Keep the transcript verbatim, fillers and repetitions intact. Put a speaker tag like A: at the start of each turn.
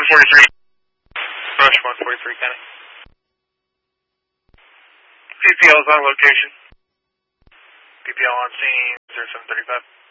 A: one forty-three.
B: Rush one forty-three, County.
A: P P L is on location.
B: P P L on scene, zero seven thirty-five.